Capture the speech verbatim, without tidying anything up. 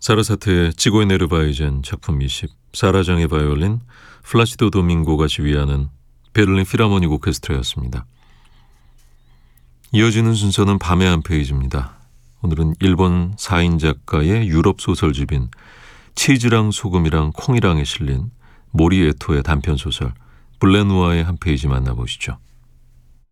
사라사테의 지고의 네르바이젠 작품 이십, 사라장의 바이올린, 플라시도 도밍고가 지휘하는 베를린 필하모닉 오케스트라였습니다. 이어지는 순서는 밤의 한 페이지입니다. 오늘은 일본 사인 작가의 유럽 소설집인 치즈랑 소금이랑 콩이랑에 실린 모리 에토의 단편소설 블레누아의 한 페이지 만나보시죠.